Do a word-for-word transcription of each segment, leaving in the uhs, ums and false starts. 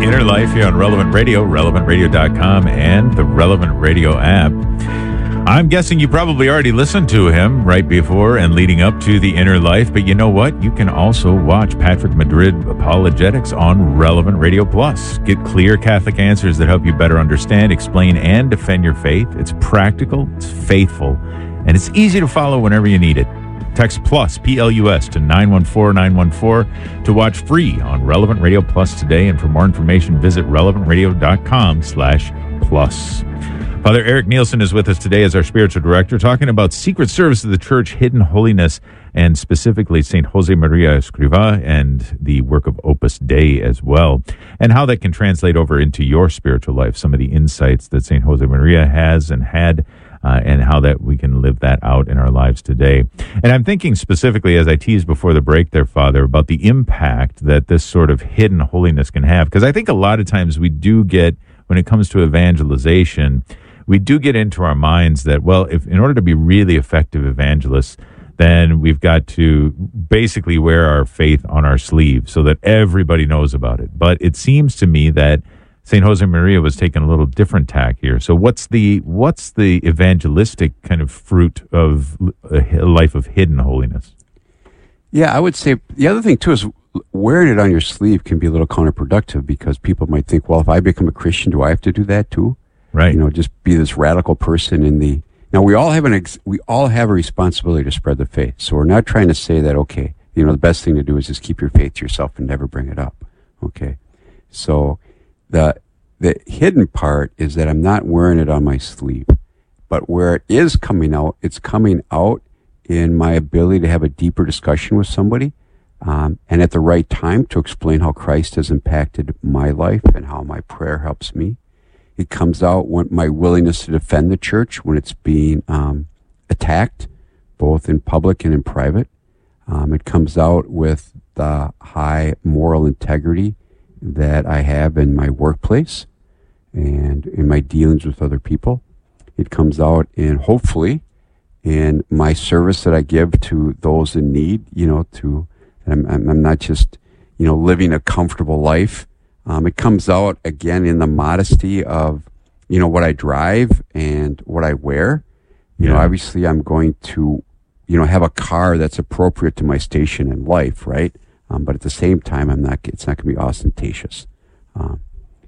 Inner Life here on Relevant Radio, relevant radio dot com, and the Relevant Radio app. I'm guessing you probably already listened to him right before and leading up to the Inner Life, but you know what? You can also watch Patrick Madrid Apologetics on Relevant Radio Plus. Get clear Catholic answers that help you better understand, explain, and defend your faith. It's practical, it's faithful, and it's easy to follow whenever you need it. Text PLUS, P L U S, to nine one four nine one four to watch free on Relevant Radio Plus today. And for more information, visit relevant radio dot com slash plus. Father Eric Nielsen is with us today as our spiritual director, talking about Secret Service of the Church, Hidden Holiness, and specifically Saint Jose Maria Escrivá and the work of Opus Dei as well, and how that can translate over into your spiritual life, some of the insights that Saint Jose Maria has and had, Uh, and how that we can live that out in our lives today. And I'm thinking specifically, as I teased before the break there, Father, about the impact that this sort of hidden holiness can have. Because I think a lot of times we do get, when it comes to evangelization, we do get into our minds that, well, if in order to be really effective evangelists, then we've got to basically wear our faith on our sleeve so that everybody knows about it. But it seems to me that Saint Jose Maria was taking a little different tack here. So what's the what's the evangelistic kind of fruit of a life of hidden holiness? Yeah, I would say the other thing too is wearing it on your sleeve can be a little counterproductive, because people might think, well, if I become a Christian, do I have to do that too? Right. You know, just be this radical person in the. Now we all have an ex, we all have a responsibility to spread the faith. So we're not trying to say that, okay, you know, the best thing to do is just keep your faith to yourself and never bring it up. Okay, so. The the hidden part is that I'm not wearing it on my sleeve, but where it is coming out, it's coming out in my ability to have a deeper discussion with somebody, um, and at the right time to explain how Christ has impacted my life and how my prayer helps me. It comes out when my willingness to defend the church when it's being um, attacked, both in public and in private. Um, it comes out with the high moral integrity that I have in my workplace and in my dealings with other people. It comes out in, hopefully, in my service that I give to those in need, you know, to, I'm, I'm not just, you know, living a comfortable life. Um, it comes out, again, in the modesty of, you know, what I drive and what I wear. You yeah. know, obviously I'm going to, you know, have a car that's appropriate to my station in life, right? Um, but at the same time, I'm not. It's not going to be ostentatious. Um,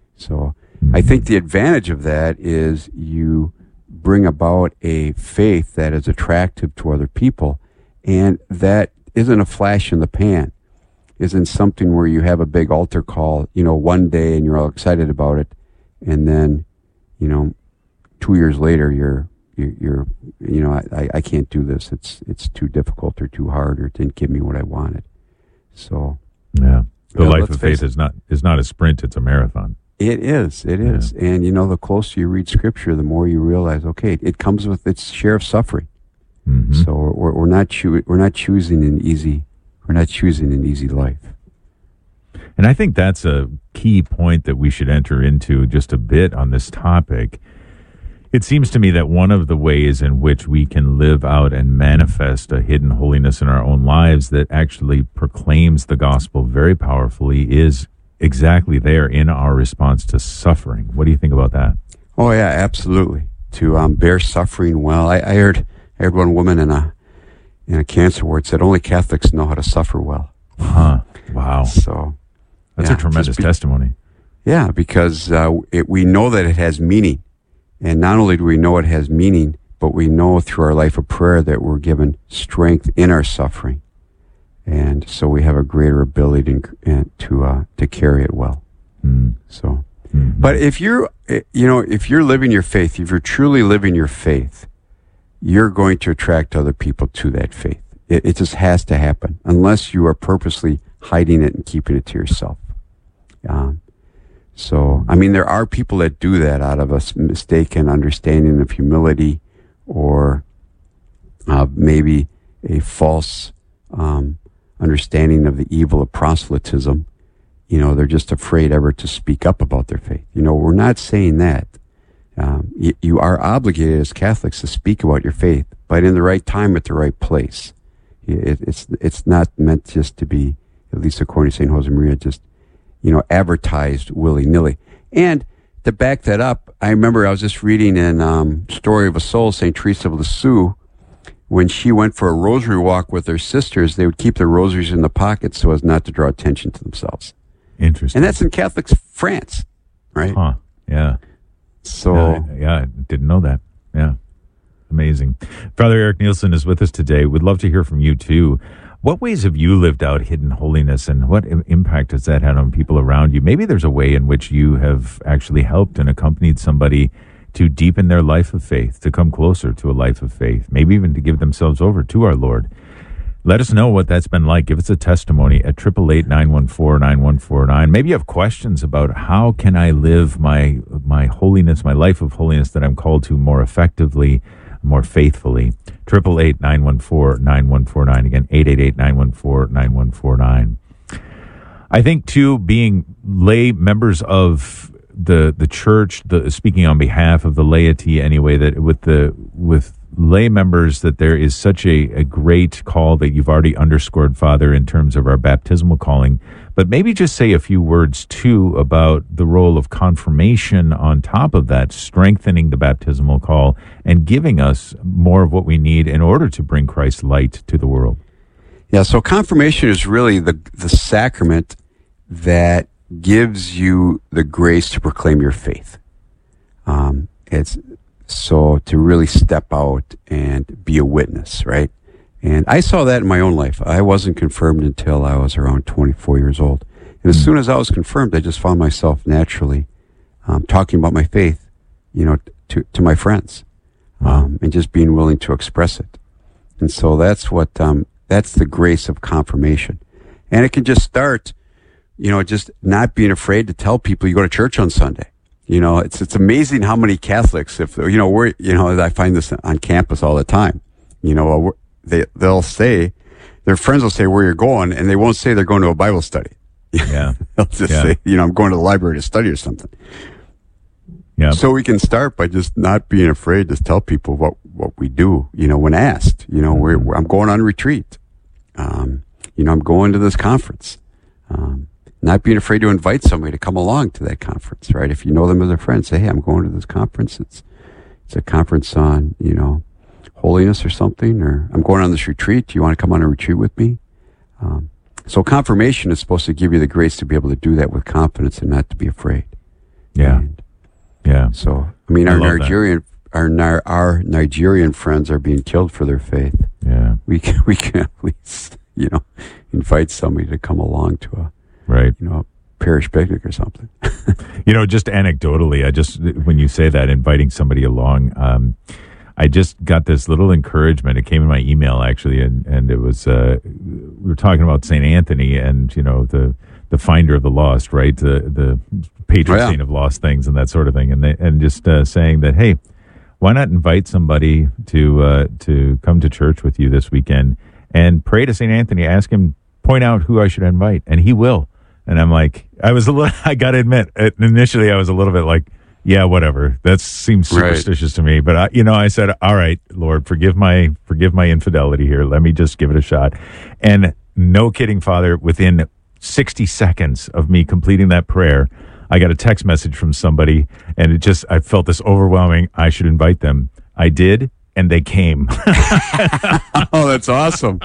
so mm-hmm. I think the advantage of that is you bring about a faith that is attractive to other people, and that isn't a flash in the pan. Isn't something where you have a big altar call, you know, one day and you're all excited about it, and then, you know, two years later you're you're, you're you know, I, I can't do this. It's it's too difficult or too hard, or it didn't give me what I wanted. So, yeah, the you know, life of faith is not is not a sprint; it's a marathon. It is, it yeah. is, and you know, the closer you read Scripture, the more you realize, okay, it comes with its share of suffering. Mm-hmm. So we're we're not choo- we're not choosing an easy we're not choosing an easy life. And I think that's a key point that we should enter into just a bit on this topic. It seems to me that one of the ways in which we can live out and manifest a hidden holiness in our own lives that actually proclaims the gospel very powerfully is exactly there in our response to suffering. What do you think about that? Oh yeah, absolutely. To um, bear suffering well. I, I heard I heard one woman in a in a cancer ward said only Catholics know how to suffer well. Huh. Wow. So that's yeah, a tremendous be, testimony. Yeah, because uh, it, we know that it has meaning. And not only do we know it has meaning, but we know through our life of prayer that we're given strength in our suffering. And so we have a greater ability to, to, uh, to carry it well. Mm. So, mm-hmm. But if you're, you know, if you're living your faith, if you're truly living your faith, you're going to attract other people to that faith. It, it just has to happen, unless you are purposely hiding it and keeping it to yourself. Um, So, I mean, there are people that do that out of a mistaken understanding of humility, or uh, maybe a false um, understanding of the evil of proselytism. You know, they're just afraid ever to speak up about their faith. You know, we're not saying that. Um, you, you are obligated as Catholics to speak about your faith, but in the right time, at the right place. It, it's it's not meant just to be, at least according to Saint Jose Maria, just you know, advertised willy-nilly. And to back that up, I remember I was just reading in um, Story of a Soul, Saint Teresa of Lisieux, when she went for a rosary walk with her sisters, they would keep their rosaries in the pocket so as not to draw attention to themselves. Interesting. And that's in Catholic France, right? Huh. Yeah. So, yeah, I, yeah, I didn't know that. Yeah. Amazing. Father Eric Nielsen is with us today. We'd love to hear from you too. What ways have you lived out hidden holiness, and what impact has that had on people around you? Maybe there's a way in which you have actually helped and accompanied somebody to deepen their life of faith, to come closer to a life of faith, maybe even to give themselves over to our Lord. Let us know what that's been like. Give us a testimony at eight eight eight, nine one four, nine one four nine. Maybe you have questions about how can I live my my holiness, my life of holiness that I'm called to more effectively, more faithfully. eight eight eight, nine one four, nine one four nine. Again, eight eight eight, nine one four, nine one four nine. I think, too, being lay members of the the church, the speaking on behalf of the laity anyway, that with the with lay members, that there is such a, a great call that you've already underscored, Father, in terms of our baptismal calling. But maybe just say a few words, too, about the role of confirmation on top of that, strengthening the baptismal call and giving us more of what we need in order to bring Christ's light to the world. Yeah, so confirmation is really the the sacrament that gives you the grace to proclaim your faith. Um, it's so to really step out and be a witness, right? And I saw that in my own life. I wasn't confirmed until I was around twenty-four years old. And as soon as I was confirmed, I just found myself naturally um, talking about my faith, you know, to, to my friends, um, and just being willing to express it. And so that's what, um, that's the grace of confirmation. And it can just start, you know, just not being afraid to tell people you go to church on Sunday. You know, it's it's amazing how many Catholics, if you know, we're you know, I find this on campus all the time. You know, they they'll say their friends will say where you're going, and they won't say they're going to a Bible study. Yeah, they'll just yeah. say, you know, I'm going to the library to study or something. Yeah. So we can start by just not being afraid to tell people what what we do. You know, when asked, you know, we're, we're, I'm going on retreat. Um, you know, I'm going to this conference. Um, Not being afraid to invite somebody to come along to that conference, right? If you know them as a friend, say, hey, I'm going to this conference. It's it's a conference on, you know, holiness or something, or I'm going on this retreat. Do you want to come on a retreat with me? Um, so confirmation is supposed to give you the grace to be able to do that with confidence and not to be afraid. Yeah. And yeah. So, I mean, I our love Nigerian, our, our Nigerian friends are being killed for their faith. Yeah. We can, we can at least, you know, invite somebody to come along to a, Right. you know, parish picnic or something. You know, just anecdotally, I just, when you say that, inviting somebody along, um, I just got this little encouragement. It came in my email, actually, and, and it was, uh, we were talking about Saint Anthony and, you know, the, the finder of the lost, right? The, the patron Oh, yeah. saint of lost things and that sort of thing. And they, and just uh, saying that, hey, why not invite somebody to, uh, to come to church with you this weekend and pray to Saint Anthony, ask him, point out who I should invite, and he will. And I'm like, I was a little, I got to admit, initially I was a little bit like, yeah, whatever. That seems superstitious right. to me. But, I, you know, I said, all right, Lord, forgive my, forgive my infidelity here. Let me just give it a shot. And no kidding, Father, within sixty seconds of me completing that prayer, I got a text message from somebody, and it just, I felt this overwhelming, I should invite them. I did, and they came. Oh, that's awesome.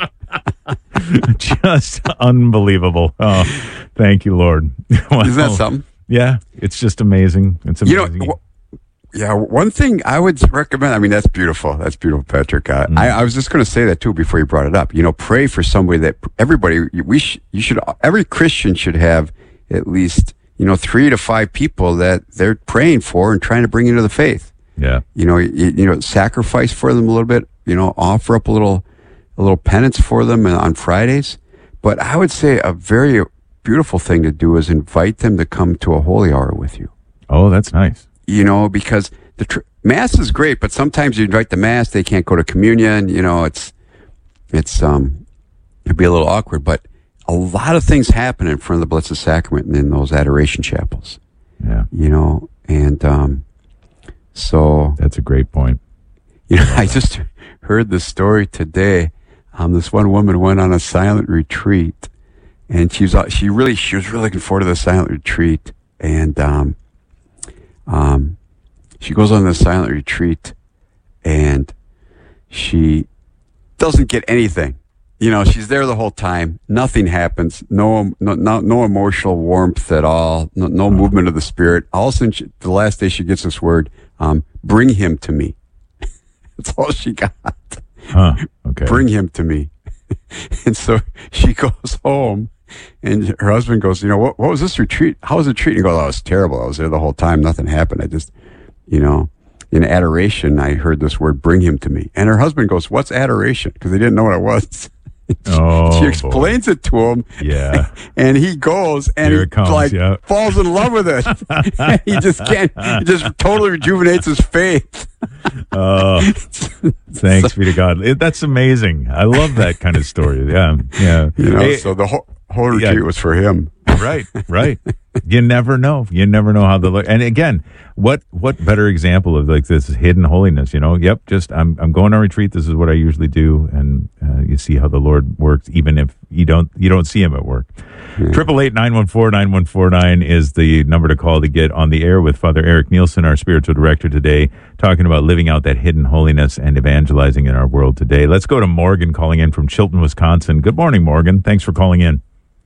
Just unbelievable. Oh, thank you, Lord. Wow. Isn't that something? Yeah, it's just amazing. It's amazing. You know, w- yeah, one thing I would recommend, I mean, that's beautiful. That's beautiful, Patrick. Uh, Mm. I, I was just going to say that too before you brought it up. You know, pray for somebody that everybody, we sh- you should, every Christian should have at least, you know, three to five people that they're praying for and trying to bring into the faith. Yeah. You know, you, you know, sacrifice for them a little bit, you know, offer up a little, a little penance for them on Fridays. But I would say a very beautiful thing to do is invite them to come to a holy hour with you. Oh, that's nice. You know, because the tr- Mass is great, but sometimes you invite the Mass, they can't go to communion. You know, it's, it's, um, it'd be a little awkward, but a lot of things happen in front of the Blessed Sacrament and in those adoration chapels. Yeah. You know, and, um, so. That's a great point. You know, I just heard the story today. Um, this one woman went on a silent retreat, and she was she really she was really looking forward to the silent retreat, and um, um, she goes on the silent retreat, and she doesn't get anything. You know, she's there the whole time. Nothing happens. No, no, no, no emotional warmth at all. No, no movement of the spirit. All of a sudden, she, the last day, she gets this word: um, "Bring him to me." That's all she got. Huh. Okay. Bring him to me. And so she goes home, and her husband goes, "You know, what? What was this retreat? How was the retreat?" And he goes, "Oh, it was terrible. I was there the whole time. Nothing happened. I just, you know." In adoration, I heard this word, "Bring him to me." And her husband goes, "What's adoration?" Because they didn't know what it was. Oh, she explains boy. it to him. Yeah. And he goes and Here he it comes, like yeah. falls in love with it. He just can't, he just totally rejuvenates his faith. Oh, thanks be to God. It, that's amazing. I love that kind of story. Yeah. Yeah. You know, hey, so the whole, whole retreat yeah. was for him. Right, right. You never know. You never know how the look. And again, what what better example of like this hidden holiness? You know, yep. Just I'm I'm going on retreat. This is what I usually do, and uh, you see how the Lord works, even if you don't you don't see Him at work. Triple eight nine one four nine one four nine is the number to call to get on the air with Father Eric Nielsen, our spiritual director today, talking about living out that hidden holiness and evangelizing in our world today. Let's go to Morgan calling in from Chilton, Wisconsin. Good morning, Morgan. Thanks for calling in.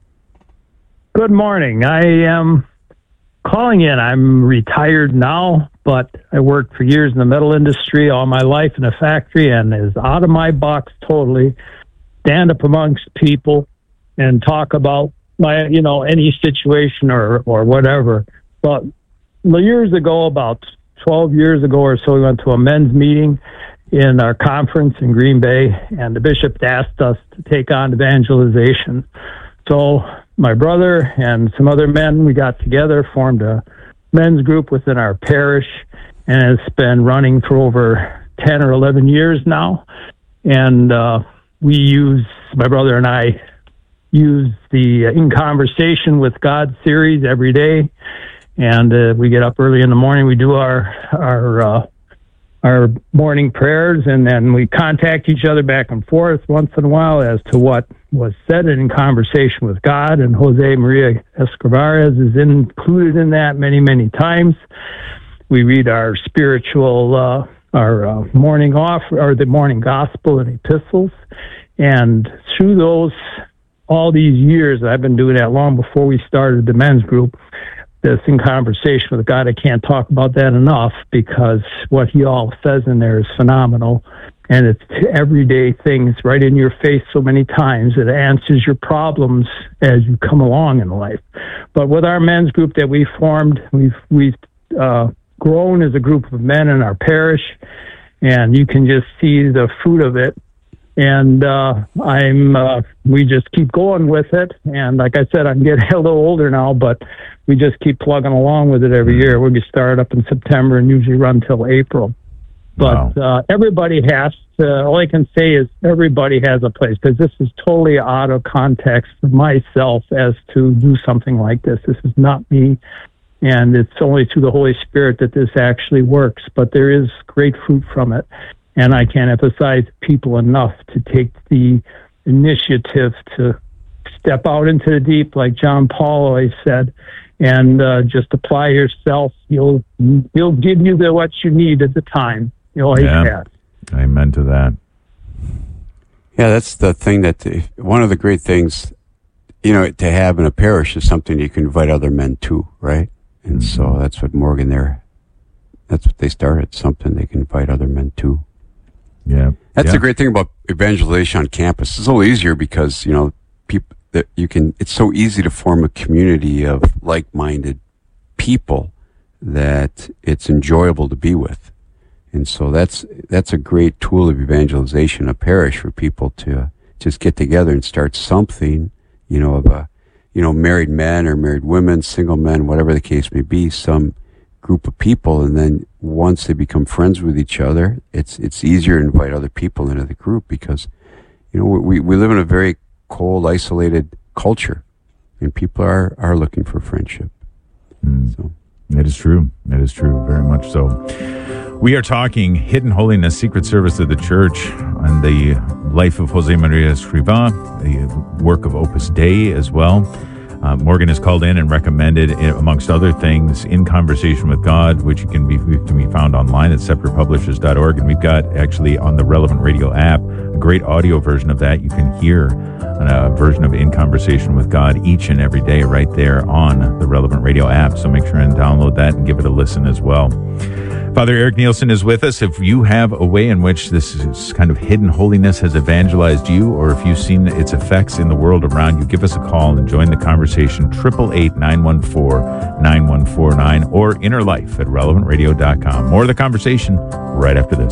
Good morning. I am calling in. I'm retired now, but I worked for years in the metal industry all my life in a factory, and is out of my box totally. Stand up amongst people and talk about my, you know, any situation or, or whatever. But years ago, about twelve years ago or so, we went to a men's meeting in our conference in Green Bay, and the bishop asked us to take on evangelization. So my brother and some other men, we got together, formed a men's group within our parish, and it's been running for over ten or eleven years now. And uh, we use, my brother and I use the In Conversation with God series every day. And uh, we get up early in the morning, we do our, our, uh, our morning prayers, and then we contact each other back and forth once in a while as to what was said in Conversation with God, and Jose Maria Escobar is included in that many, many times. We read our spiritual, uh, our uh, morning off, or the morning gospel and epistles, and through those, all these years, I've been doing that long before we started the men's group, this In Conversation with God. I can't talk about that enough, because what he all says in there is phenomenal. And it's everyday things right in your face so many times. It answers your problems as you come along in life. But with our men's group that we formed, we've, we've uh, grown as a group of men in our parish, and you can just see the fruit of it. And uh, I'm, uh, we just keep going with it. And like I said, I'm getting a little older now, but we just keep plugging along with it every year. We'll get started up in September and usually run till April. But wow. uh, everybody has to, all I can say is everybody has a place, because this is totally out of context for myself as to do something like this. This is not me. And it's only through the Holy Spirit that this actually works. But there is great fruit from it. And I can't emphasize people enough to take the initiative to step out into the deep, like John Paul always said, and uh, just apply yourself. You'll he'll give you the what you need at the time. You always yeah. have. Amen to that. Yeah, that's the thing that the, one of the great things, you know, to have in a parish is something you can invite other men to, right? And mm-hmm. so that's what Morgan there. That's what they started. Something they can invite other men to. Yeah, that's yeah. the great thing about evangelization on campus. It's a little easier because, you know, people that you can. It's so easy to form a community of like-minded people that it's enjoyable to be with, and so that's that's a great tool of evangelization, a parish, for people to just get together and start something. You know, of a, you know, married men or married women, single men, whatever the case may be, some group of people, and then once they become friends with each other, it's it's easier to invite other people into the group, because, you know, we we live in a very cold, isolated culture, and people are are looking for friendship. Mm. So it is true. It is true, very much so. We are talking Hidden Holiness, Secret Service of the Church, and the Life of Jose Maria Escrivá, the work of Opus Dei as well. Uh, Morgan has called in and recommended, amongst other things, In Conversation with God, which can be, can be found online at separate publishers dot org. And we've got actually on the Relevant Radio app a great audio version of that. You can hear a version of In Conversation with God each and every day right there on the Relevant Radio app. So make sure and download that and give it a listen as well. Father Eric Nielsen is with us. If you have a way in which this is kind of hidden holiness has evangelized you, or if you've seen its effects in the world around you, give us a call and join the conversation. eight eight eight, nine one four, nine one four nine or inner life at relevant radio dot com. More of the conversation right after this.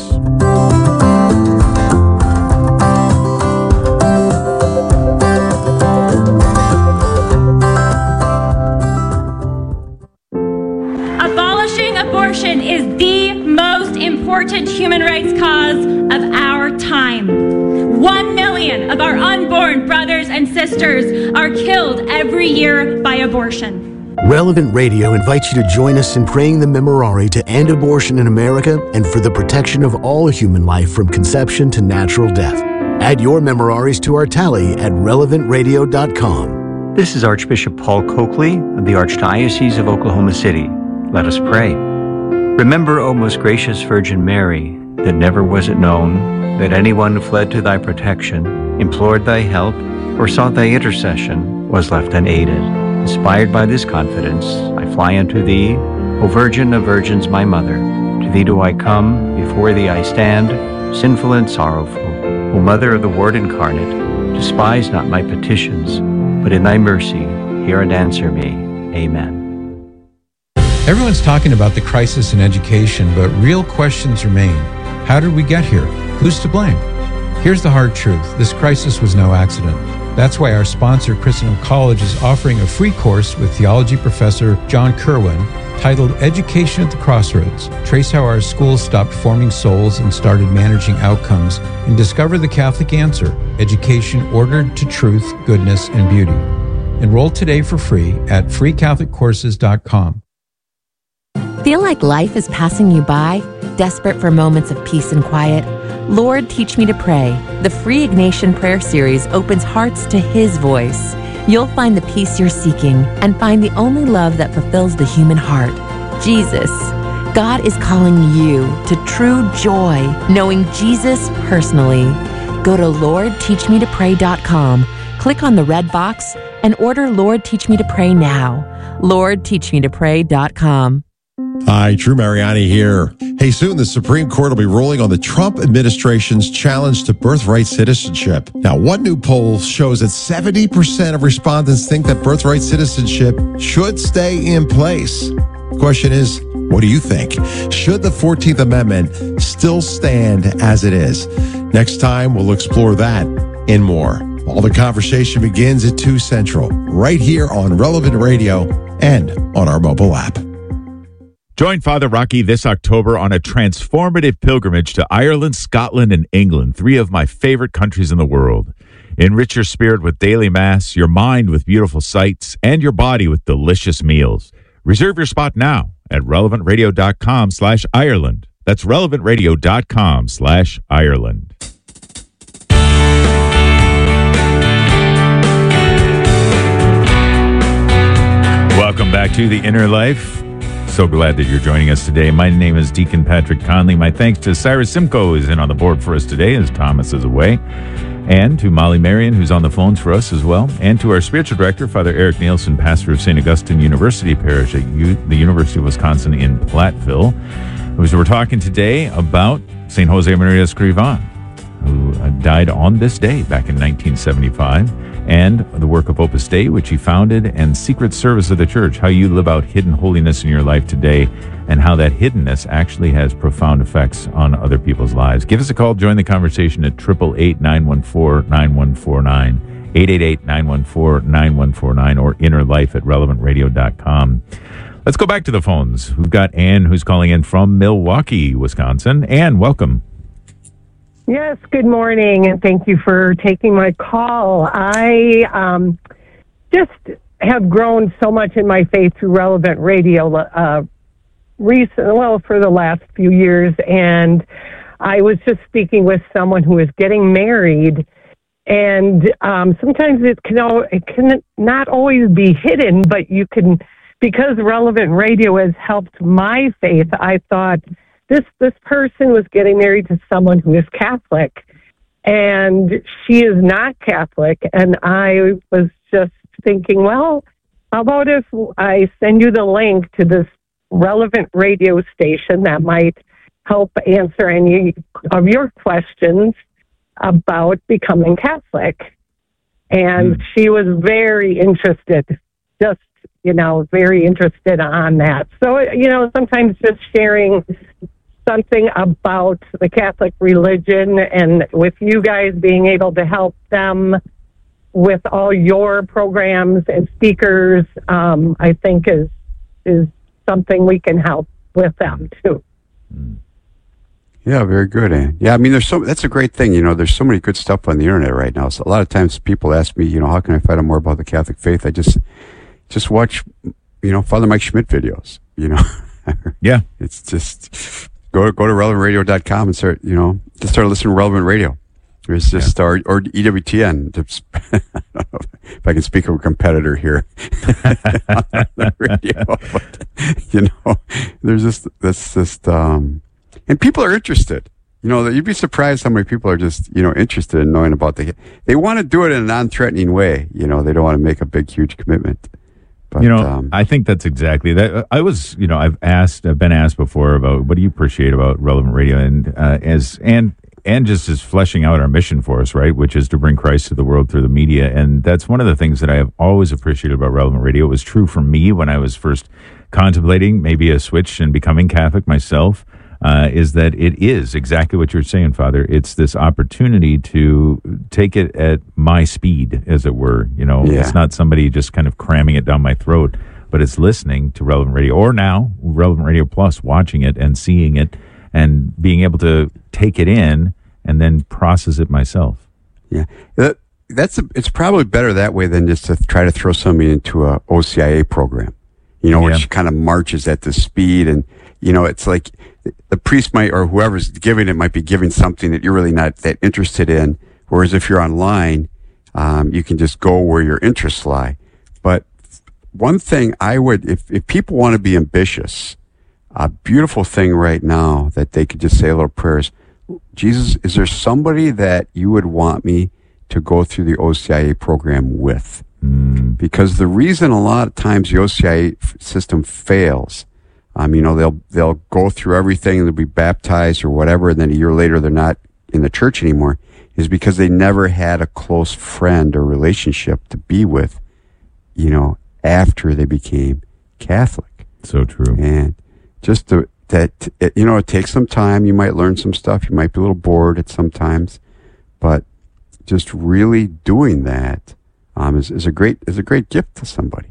Abolishing abortion is the most important human rights cause of our time. One million of our unborn brothers and sisters are killed every year by abortion. Relevant Radio invites you to join us in praying the Memorare to end abortion in America and for the protection of all human life from conception to natural death. Add your Memoraries to our tally at relevant radio dot com. This is Archbishop Paul Coakley of the Archdiocese of Oklahoma City. Let us pray. Remember, O most gracious Virgin Mary, that never was it known that anyone who fled to thy protection, implored thy help, or sought thy intercession was left unaided. Inspired by this confidence, I fly unto thee, O Virgin of Virgins, my Mother. To thee do I come, before thee I stand, sinful and sorrowful. O Mother of the Word incarnate, despise not my petitions, but in thy mercy hear and answer me. Amen. Everyone's talking about the crisis in education, but real questions remain. How did we get here? Who's to blame? Here's the hard truth. This crisis was no accident. That's why our sponsor, Christendom College, is offering a free course with theology professor John Kerwin titled Education at the Crossroads. Trace how our schools stopped forming souls and started managing outcomes, and discover the Catholic answer, education ordered to truth, goodness, and beauty. Enroll today for free at free catholic courses dot com. Feel like life is passing you by? Desperate for moments of peace and quiet? Lord, Teach Me to Pray. The free Ignatian Prayer Series opens hearts to His voice. You'll find the peace you're seeking and find the only love that fulfills the human heart, Jesus. God is calling you to true joy, knowing Jesus personally. Go to lord teach me to pray dot com, click on the red box, and order Lord, Teach Me to Pray now. lord teach me to pray dot com. Hi, Drew Mariani here. Hey, soon the Supreme Court will be ruling on the Trump administration's challenge to birthright citizenship. Now, one new poll shows that seventy percent of respondents think that birthright citizenship should stay in place. The question is, what do you think? Should the fourteenth Amendment still stand as it is? Next time, we'll explore that and more. All the conversation begins at two Central, right here on Relevant Radio and on our mobile app. Join Father Rocky this October on a transformative pilgrimage to Ireland, Scotland, and England, three of my favorite countries in the world. Enrich your spirit with daily Mass, your mind with beautiful sights, and your body with delicious meals. Reserve your spot now at relevant radio dot com slash Ireland. That's relevant radio dot com slash Ireland. Welcome back to The Inner Life. So glad that you're joining us today. My name is Deacon Patrick Conley. My thanks to Cyrus Simcoe, who's in on the board for us today as Thomas is away, and to Molly Marion, who's on the phones for us as well, and to our spiritual director, Father Eric Nielsen, pastor of Saint Augustine University Parish at U- the University of Wisconsin in Platteville. We're talking today about Saint Jose Maria Escrivá, who died on this day back in nineteen seventy-five, and the work of Opus Dei, which he founded, and Secret Service of the Church, how you live out hidden holiness in your life today, and how that hiddenness actually has profound effects on other people's lives. Give us a call. Join the conversation at eight eight eight, nine one four, nine one four nine, eight eight eight, nine one four, nine one four nine, or inner life at relevant radio dot com. Let's go back to the phones. We've got Ann, who's calling in from Milwaukee, Wisconsin. Ann, welcome. Yes, good morning, and thank you for taking my call. I um, just have grown so much in my faith through Relevant Radio uh, recent, well, for the last few years, and I was just speaking with someone who is getting married, and um, sometimes it can al- it can not always be hidden, but you can, because Relevant Radio has helped my faith. I thought this this person was getting married to someone who is Catholic, and she is not Catholic, and I was just thinking, well, how about if I send you the link to this Relevant Radio station that might help answer any of your questions about becoming Catholic. And mm. she was very interested, just, you know, very interested on that. So, you know, sometimes just sharing something about the Catholic religion, and with you guys being able to help them with all your programs and speakers, um, I think is is something we can help with them too. Yeah, very good, Ann. Yeah, I mean, there's so that's a great thing. You know, there's so many good stuff on the internet right now. So a lot of times people ask me, you know, how can I find out more about the Catholic faith? I just just watch, you know, Father Mike Schmidt videos. You know, yeah, it's just go go to relevant radio dot com and start, you know, just start listening to Relevant Radio. There's just yeah. our, or E W T N. Just, I don't know if I can speak of a competitor here on the radio, but, you know, there's just that's just um, and people are interested. You know, you'd be surprised how many people are just, you know, interested in knowing about the. They want to do it in a non-threatening way. You know, they don't want to make a big, huge commitment. But, you know, um, I think that's exactly that. I was, you know, I've asked, I've been asked before about what do you appreciate about Relevant Radio, and uh, as and. And just is fleshing out our mission for us, right? Which is to bring Christ to the world through the media. And that's one of the things that I have always appreciated about Relevant Radio. It was true for me when I was first contemplating maybe a switch and becoming Catholic myself, uh, is that it is exactly what you're saying, Father. It's this opportunity to take it at my speed, as it were. You know, yeah. It's not somebody just kind of cramming it down my throat, but it's listening to Relevant Radio, or now Relevant Radio Plus, watching it and seeing it and being able to take it in and then process it myself. Yeah, that, that's a, it's probably better that way than just to try to throw somebody into a O C I A program, you know, yeah. which kind of marches at the speed. And, you know, it's like the priest might, or whoever's giving it might be giving something that you're really not that interested in. Whereas if you're online, um, you can just go where your interests lie. But one thing I would, if, if people want to be ambitious, a beautiful thing right now that they could just say a little prayers. Jesus, is there somebody that you would want me to go through the O C I A program with? Mm. Because the reason a lot of times the O C I A system fails, um, you know, they'll they'll go through everything and they'll be baptized or whatever, and then a year later they're not in the church anymore, is because they never had a close friend or relationship to be with, you know, after they became Catholic. So true. And just to, that, it, you know, it takes some time. You might learn some stuff. You might be a little bored at some times, but just really doing that um, is, is a great is a great gift to somebody.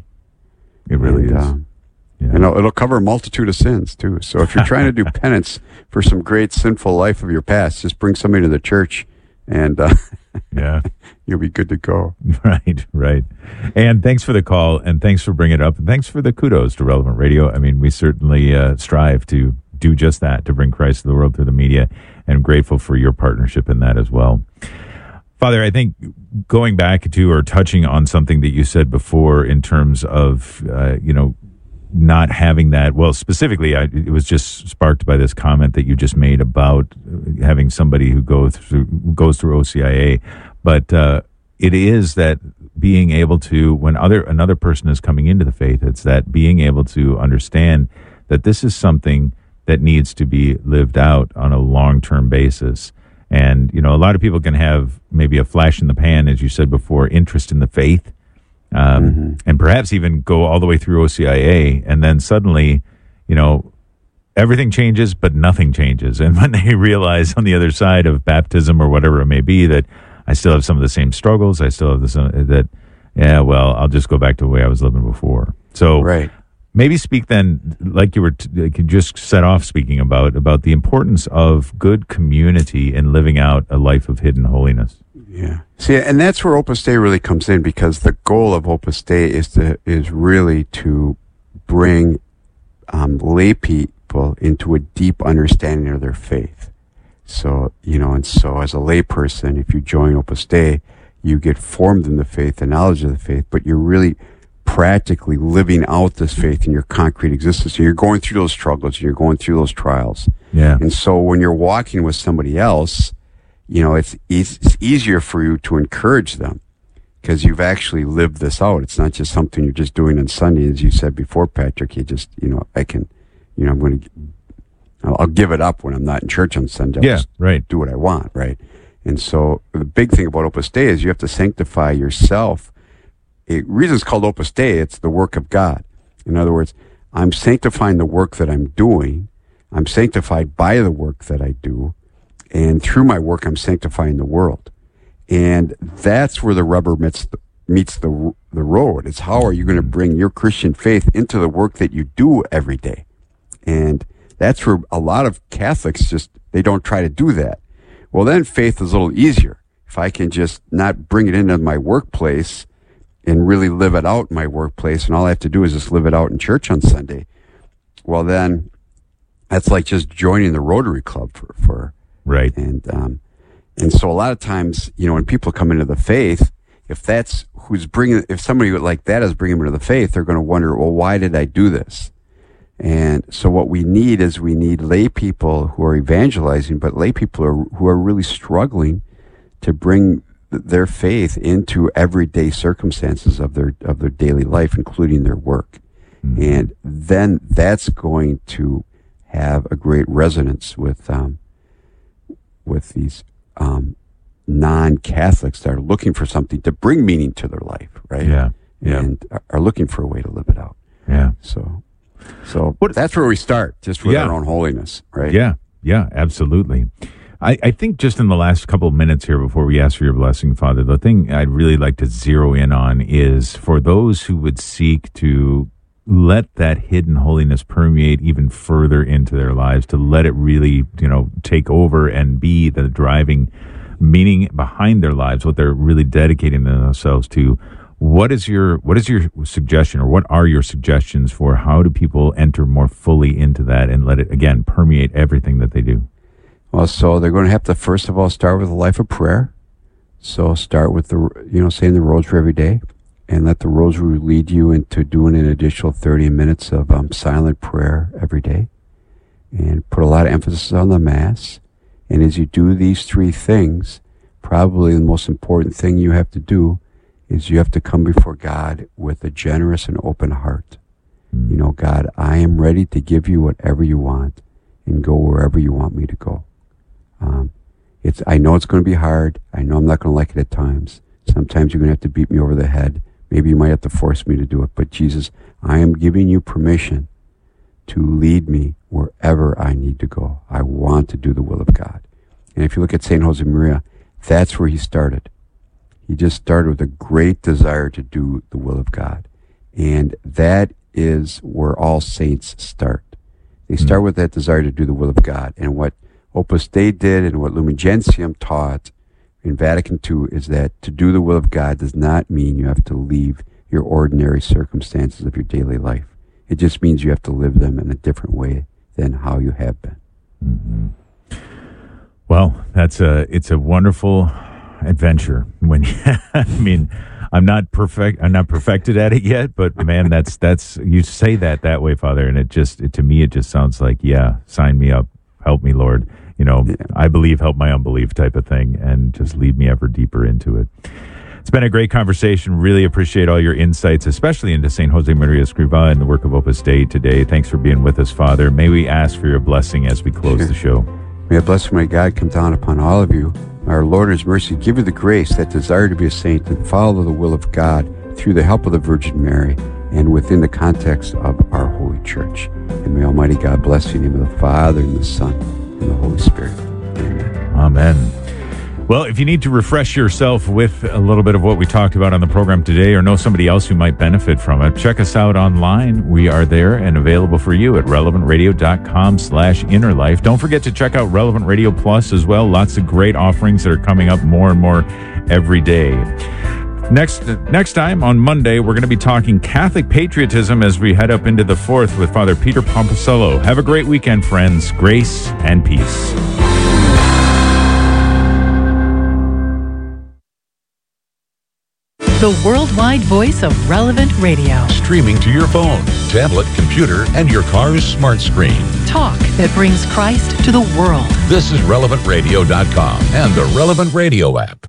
It really and, is. Um, yeah. You know, it'll cover a multitude of sins too. So if you're trying to do penance for some great sinful life of your past, just bring somebody to the church, and uh, yeah, you'll be good to go. Right, right. And thanks for the call, and thanks for bringing it up, and thanks for the kudos to Relevant Radio. I mean, we certainly uh, strive to do just that, to bring Christ to the world through the media, and I'm grateful for your partnership in that as well. Father, I think going back to or touching on something that you said before in terms of, uh, you know, not having that, well, specifically, I, it was just sparked by this comment that you just made about having somebody who goes through, goes through O C I A. But uh, it is that being able to, when other another person is coming into the faith, it's that being able to understand that this is something that needs to be lived out on a long-term basis. And, you know, a lot of people can have maybe a flash in the pan, as you said before, interest in the faith, um, mm-hmm. and perhaps even go all the way through O C I A, and then suddenly, you know, everything changes, but nothing changes. And when they realize on the other side of baptism or whatever it may be that I still have some of the same struggles, I still have this, uh, that, yeah, well, I'll just go back to the way I was living before. So right. Maybe speak then, like you were t- like you just set off speaking about, about the importance of good community and living out a life of hidden holiness. Yeah. See, and that's where Opus Dei really comes in, because the goal of Opus Dei is to is really to bring um, lay people into a deep understanding of their faith. So, you know, and so as a layperson, if you join Opus Dei, you get formed in the faith, the knowledge of the faith, but you're really practically living out this faith in your concrete existence. So you're going through those struggles, and you're going through those trials. Yeah. And so when you're walking with somebody else, you know, it's, it's, it's easier for you to encourage them because you've actually lived this out. It's not just something you're just doing on Sunday. As you said before, Patrick, you just, you know, I can, you know, I'm going to, I'll, I'll give it up when I'm not in church on Sunday. I'll yeah, just right. do what I want, right? And so the big thing about Opus Dei is you have to sanctify yourself. The reason it's called Opus Dei, it's the work of God. In other words, I'm sanctifying the work that I'm doing. I'm sanctified by the work that I do. And through my work, I'm sanctifying the world. And that's where the rubber meets the, meets the, the road. It's how are you going to bring your Christian faith into the work that you do every day? And that's where a lot of Catholics just, they don't try to do that. Well, then faith is a little easier. If I can just not bring it into my workplace and really live it out in my workplace, and all I have to do is just live it out in church on Sunday, well, then that's like just joining the Rotary Club for, for right. And, um, and so a lot of times, you know, when people come into the faith, if that's who's bringing, if somebody like that is bringing them into the faith, they're going to wonder, well, why did I do this? And so what we need is we need lay people who are evangelizing, but lay people are, who are really struggling to bring their faith into everyday circumstances of their, of their daily life, including their work. Mm-hmm. And then that's going to have a great resonance with, um, with these, um, non-Catholics that are looking for something to bring meaning to their life, right? Yeah. Yeah. And are looking for a way to live it out. Yeah. So, so what, that's where we start, just with yeah. our own holiness, right? Yeah. Yeah, absolutely. I, I think just in the last couple of minutes here before we ask for your blessing, Father, the thing I'd really like to zero in on is for those who would seek to let that hidden holiness permeate even further into their lives, to let it really, you know, take over and be the driving meaning behind their lives, what they're really dedicating themselves to. What is your what is your suggestion, or what are your suggestions for how do people enter more fully into that and let it, again, permeate everything that they do? Well, so they're going to have to, first of all, start with a life of prayer. So start with the, you know, saying the rosary every day, and let the rosary lead you into doing an additional thirty minutes of um, silent prayer every day, and put a lot of emphasis on the Mass. And as you do these three things, probably the most important thing you have to do is you have to come before God with a generous and open heart. Mm. You know, God, I am ready to give you whatever you want and go wherever you want me to go. Um, it's, I know it's going to be hard. I know I'm not going to like it at times. Sometimes you're going to have to beat me over the head. Maybe you might have to force me to do it. But Jesus, I am giving you permission to lead me wherever I need to go. I want to do the will of God. And if you look at Saint Josemaria, that's where he started. He just started with a great desire to do the will of God. And that is where all saints start. They start with that desire to do the will of God. And what Opus Dei did and what Lumen Gentium taught in Vatican Two is that to do the will of God does not mean you have to leave your ordinary circumstances of your daily life. It just means you have to live them in a different way than how you have been. Mm-hmm. Well, that's a, it's a wonderful adventure. When you, I mean, I'm not perfect, I'm not perfected at it yet, but man, that's, that's, you say that that way, Father. And it just, it, to me, it just sounds like, yeah, sign me up, help me, Lord. You know, yeah. I believe, help my unbelief type of thing, and just lead me ever deeper into it. It's been a great conversation. Really appreciate all your insights, especially into Saint Josemaria Escrivá and the work of Opus Dei today. Thanks for being with us, Father. May we ask for your blessing as we close sure. the show. May a blessing of God come down upon all of you. Our Lord in His mercy give you the grace, that desire to be a saint and follow the will of God through the help of the Virgin Mary and within the context of our Holy Church. And may Almighty God bless you in the name of the Father and the Son and the Holy Spirit. Amen. Amen. Well, if you need to refresh yourself with a little bit of what we talked about on the program today, or know somebody else who might benefit from it, check us out online. We are there and available for you at relevant radio dot com slash inner life. Don't forget to check out Relevant Radio Plus as well. Lots of great offerings that are coming up more and more every day. Next next time on Monday, we're going to be talking Catholic patriotism as we head up into the fourth with Father Peter Pomposello. Have a great weekend, friends. Grace and peace. the worldwide voice of Relevant Radio. Streaming to your phone, tablet, computer, and your car's smart screen. Talk that brings Christ to the world. This is relevant radio dot com and the Relevant Radio app.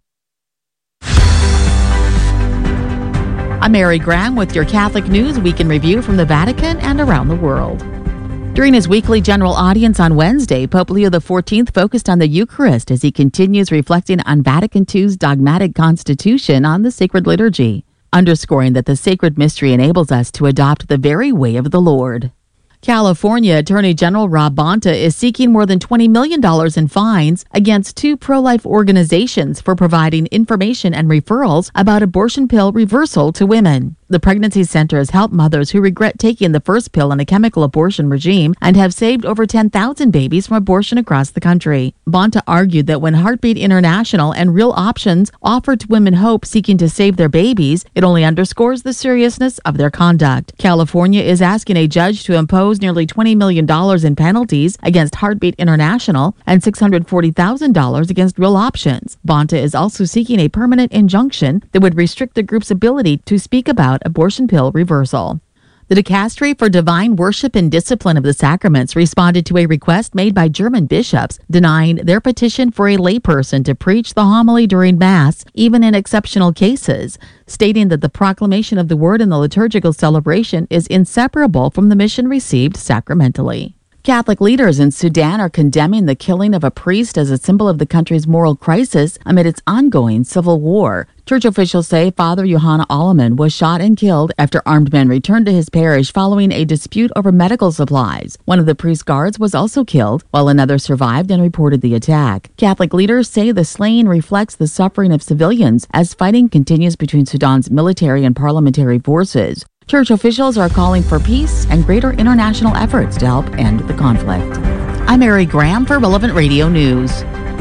I'm Mary Graham with your Catholic News Week in Review from the Vatican and around the world. During his weekly general audience on Wednesday, Pope Leo the fourteenth focused on the Eucharist as he continues reflecting on Vatican two's dogmatic constitution on the sacred liturgy, underscoring that the sacred mystery enables us to adopt the very way of the Lord. California Attorney General Rob Bonta is seeking more than twenty million dollars in fines against two pro-life organizations for providing information and referrals about abortion pill reversal to women. The Pregnancy Center has helped mothers who regret taking the first pill in a chemical abortion regime and have saved over ten thousand babies from abortion across the country. Bonta argued that when Heartbeat International and Real Options offered to women hope seeking to save their babies, it only underscores the seriousness of their conduct. California is asking a judge to impose nearly twenty million dollars in penalties against Heartbeat International and six hundred forty thousand dollars against Real Options. Bonta is also seeking a permanent injunction that would restrict the group's ability to speak about abortion pill reversal. The Dicastery for Divine Worship and Discipline of the Sacraments responded to a request made by German bishops denying their petition for a layperson to preach the homily during Mass, even in exceptional cases, stating that the proclamation of the Word in the liturgical celebration is inseparable from the mission received sacramentally. Catholic leaders in Sudan are condemning the killing of a priest as a symbol of the country's moral crisis amid its ongoing civil war. Church officials say Father Yohanna Alleman was shot and killed after armed men returned to his parish following a dispute over medical supplies. One of the priest's guards was also killed, while another survived and reported the attack. Catholic leaders say the slaying reflects the suffering of civilians as fighting continues between Sudan's military and parliamentary forces. Church officials are calling for peace and greater international efforts to help end the conflict. I'm Mary Graham for Relevant Radio News.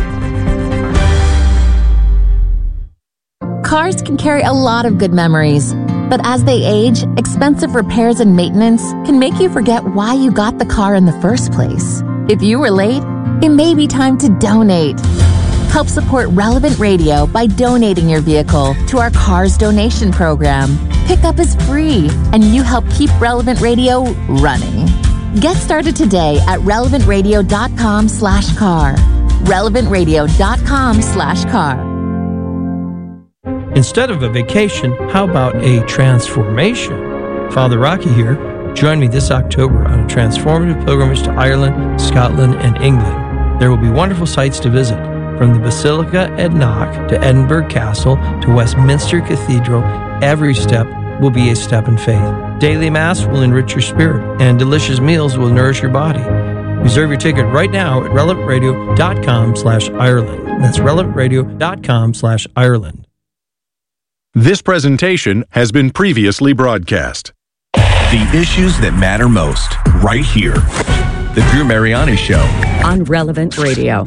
Cars can carry a lot of good memories, but as they age, expensive repairs and maintenance can make you forget why you got the car in the first place. If you were late, it may be time to donate. Help support Relevant Radio by donating your vehicle to our Cars Donation Program. Pickup is free, and you help keep Relevant Radio running. Get started today at relevant radio dot com slash car. relevant radio dot com slash car. Instead of a vacation, how about a transformation? Father Rocky here. Join me this October on a transformative pilgrimage to Ireland, Scotland, and England. There will be wonderful sights to visit, from the Basilica at Knock to Edinburgh Castle to Westminster Cathedral. Every step will be a step in faith. Daily Mass will enrich your spirit, and delicious meals will nourish your body. Reserve your ticket right now at relevant radio dot com slash Ireland. That's relevant radio dot com slash Ireland. This presentation has been previously broadcast. The issues that matter most, right here. The Drew Mariani Show on Relevant Radio.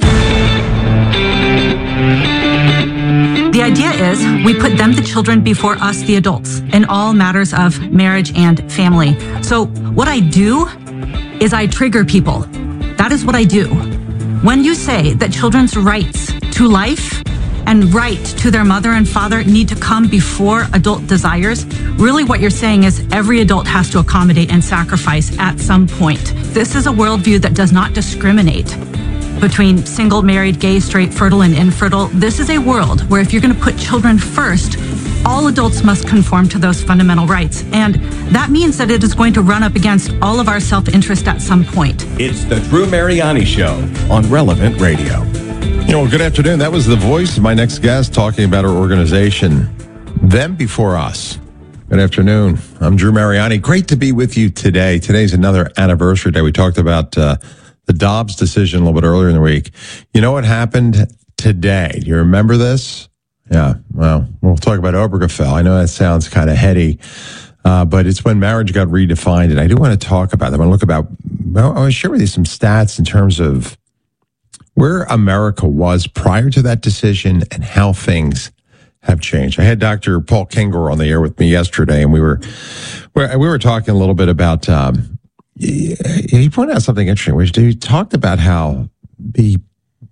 The idea is we put them, the children, before us, the adults, in all matters of marriage and family. So what I do is I trigger people. That is what I do. When you say that children's rights to life and right to their mother and father need to come before adult desires, really what you're saying is every adult has to accommodate and sacrifice at some point. This is a worldview that does not discriminate between single, married, gay, straight, fertile, and infertile. This is a world where if you're going to put children first, all adults must conform to those fundamental rights. And that means that it is going to run up against all of our self-interest at some point. It's the Drew Mariani Show on Relevant Radio. You know, good afternoon. That was the voice of my next guest talking about our organization, Them Before Us. Good afternoon. I'm Drew Mariani. Great to be with you today. Today's another anniversary day. We talked about uh, the Dobbs decision a little bit earlier in the week. You know what happened today? Do you remember this? Yeah, well, we'll talk about Obergefell. I know that sounds kind of heady, uh, but it's when marriage got redefined, and I do want to talk about that. I want to look about, well, I want to share with you some stats in terms of where America was prior to that decision and how things have changed. I had Doctor Paul Kengor on the air with me yesterday, and we were we were talking a little bit about, um, he pointed out something interesting, which he talked about how the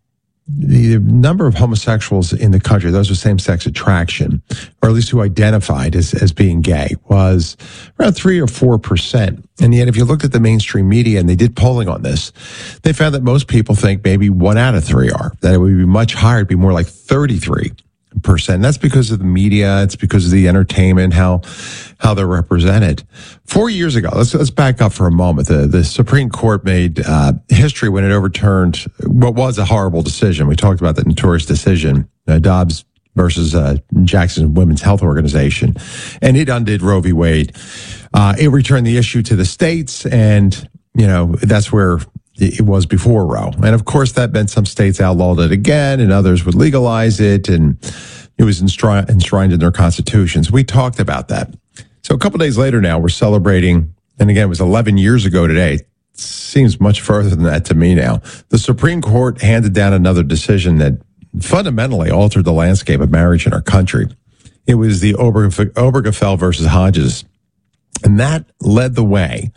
the number of homosexuals in the country, those with same-sex attraction, or at least who identified as, as being gay, was around three or four percent. And yet, if you looked at the mainstream media, and they did polling on this, they found that most people think maybe one out of three are, that it would be much higher, it'd be more like thirty-three percent. That's because of the media, it's because of the entertainment, how how they're represented. Four years ago, let's let's back up for a moment. The the Supreme Court made uh, history when it overturned what was a horrible decision. We talked about that notorious decision, uh, Dobbs versus uh, Jackson Women's Health Organization, and it undid Roe v. Wade. Uh, it returned the issue to the states, and you know that's where it was before Roe. And of course, that meant some states outlawed it again and others would legalize it. And it was enshrined, enshrined in their constitutions. We talked about that. So a couple of days later now, we're celebrating. And again, it was eleven years ago today. It seems much further than that to me now. The Supreme Court handed down another decision that fundamentally altered the landscape of marriage in our country. It was the Obergefell, Obergefell versus Hodges. And that led the way.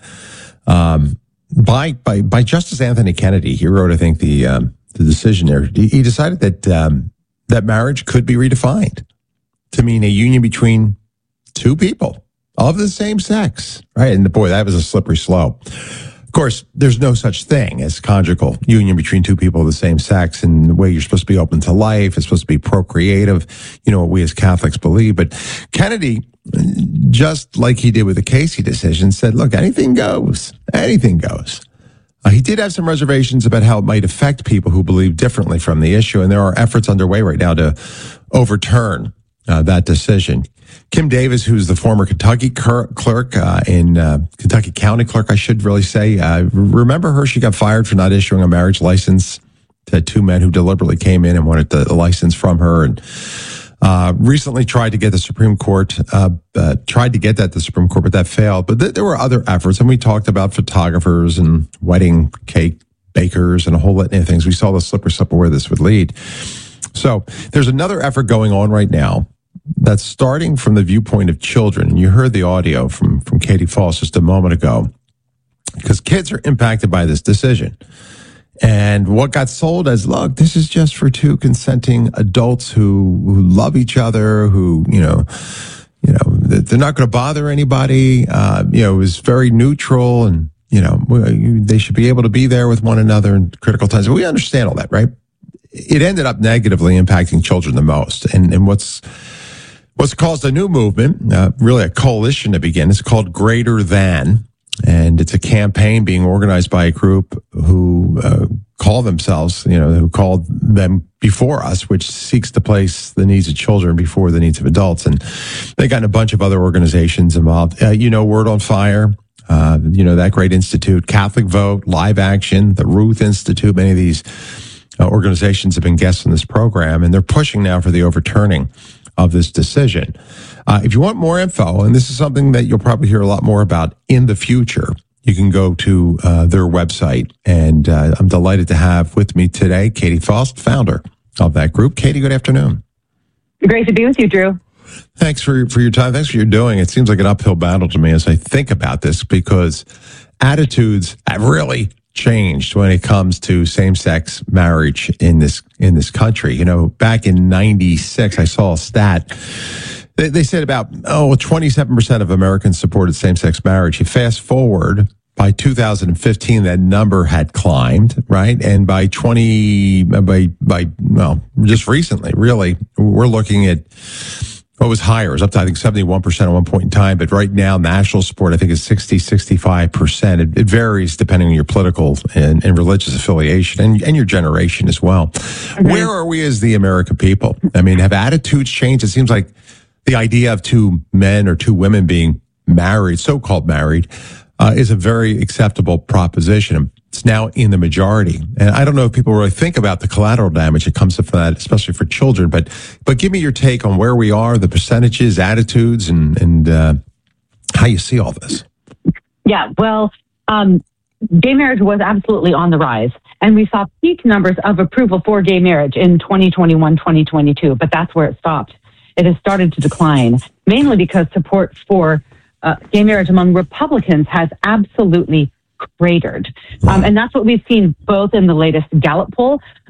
Um, By, by by Justice Anthony Kennedy, he wrote, I think, the um, the decision there. He, he decided that um, that marriage could be redefined to mean a union between two people of the same sex, right? And boy, that was a slippery slope. Of course, there's no such thing as conjugal union between two people of the same sex, and the way you're supposed to be open to life, it's supposed to be procreative, you know, what we as Catholics believe. But Kennedy, just like he did with the Casey decision, said, look, anything goes. Anything goes. Uh, he did have some reservations about how it might affect people who believe differently from the issue, and there are efforts underway right now to overturn uh, that decision. Kim Davis, who's the former Kentucky clerk uh, in uh, Kentucky County clerk, I should really say, uh, remember her? She got fired for not issuing a marriage license to two men who deliberately came in and wanted the, the license from her, and Uh, recently tried to get the Supreme Court, uh, uh, tried to get that to the Supreme Court, but that failed. But th- there were other efforts, and we talked about photographers and wedding cake bakers and a whole litany of things. We saw the slippery slope of where this would lead. So there's another effort going on right now that's starting from the viewpoint of children. And you heard the audio from, from Katie Falls just a moment ago, because kids are impacted by this decision. And what got sold as, look, this is just for two consenting adults who, who love each other, who, you know, you know, they're not going to bother anybody. Uh, you know, it was very neutral, and, you know, they should be able to be there with one another in critical times. But we understand all that, right? It ended up negatively impacting children the most. And, and what's, what's caused a new movement, uh, really a coalition to begin. It's called Greater Than. And it's a campaign being organized by a group who uh, call themselves, you know, who called them Before Us, which seeks to place the needs of children before the needs of adults. And they got a bunch of other organizations involved. Uh, you know, Word on Fire, uh, you know, that great institute, Catholic Vote, Live Action, the Ruth Institute. Many of these uh, organizations have been guests on this program, and they're pushing now for the overturning of this decision. Uh, if you want more info, and this is something that you'll probably hear a lot more about in the future, you can go to uh, their website. And uh, I'm delighted to have with me today Katie Faust, founder of that group. Katie, good afternoon. Great to be with you, Drew. Thanks for, for your time. Thanks for your doing. It seems like an uphill battle to me as I think about this, because attitudes have really changed when it comes to same-sex marriage in this in this country. You know, back in ninety-six, I saw a stat. They, they said about, oh, twenty-seven percent of Americans supported same-sex marriage. You fast forward, by two thousand fifteen, that number had climbed, right? And by twenty, by, by, well, just recently, really, we're looking at what was higher. It was up to, I think, seventy-one percent at one point in time. But right now, national support, I think, is sixty, sixty-five percent. It, it varies depending on your political and, and religious affiliation and, and your generation as well. Mm-hmm. Where are we as the American people? I mean, have attitudes changed? It seems like the idea of two men or two women being married, so-called married, uh, is a very acceptable proposition. It's now in the majority. And I don't know if people really think about the collateral damage that comes from that, especially for children. But but give me your take on where we are, the percentages, attitudes, and, and uh, how you see all this. Yeah, well, um, gay marriage was absolutely on the rise. And we saw peak numbers of approval for gay marriage in twenty twenty-one, twenty twenty-two. But that's where it stopped. It has started to decline, mainly because support for uh, gay marriage among Republicans has absolutely cratered. Um, and that's what we've seen both in the latest Gallup poll,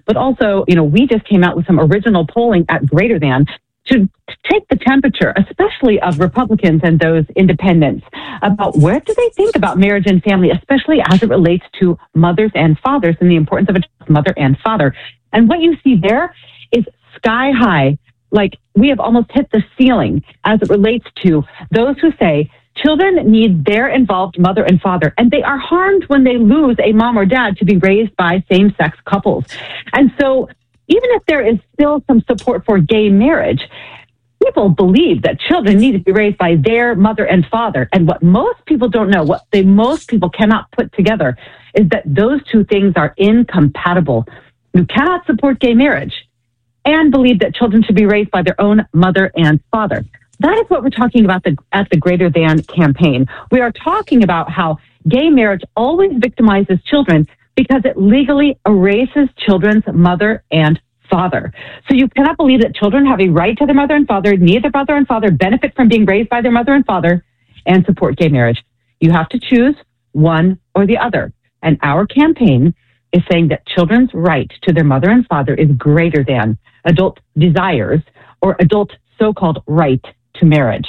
but also, you know, we just came out with some original polling at Greater Than to take the temperature, especially of Republicans and those independents, about what do they think about marriage and family, especially as it relates to mothers and fathers and the importance of a mother and father. And what you see there is sky high. Like, we have almost hit the ceiling as it relates to those who say children need their involved mother and father, and they are harmed when they lose a mom or dad to be raised by same-sex couples. And so even if there is still some support for gay marriage, people believe that children need to be raised by their mother and father. And what most people don't know, what they most people cannot put together, is that those two things are incompatible. You cannot support gay marriage and believe that children should be raised by their own mother and father. That is what we're talking about the, at the Greater Than campaign. We are talking about how gay marriage always victimizes children because it legally erases children's mother and father. So you cannot believe that children have a right to their mother and father, need their mother and father, benefit from being raised by their mother and father, and support gay marriage. You have to choose one or the other. And our campaign is saying that children's right to their mother and father is greater than adult desires or adult so-called right to marriage.